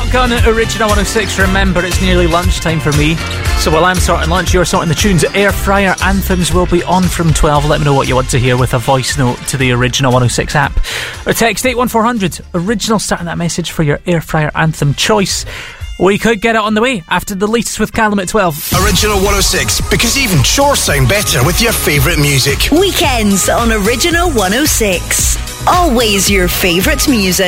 Rock on Original 106. Remember, it's nearly lunchtime for me. So while I'm sorting lunch, you're sorting the tunes. Air Fryer Anthems will be on from 12. Let me know what you want to hear with a voice note to the Original 106 app. Or text 81400 Original, starting that message for your Air Fryer Anthem choice. We could get it on the way after the latest with Callum at 12. Original 106, because even chores sound better with your favourite music. Weekends on Original 106. Always your favourite music.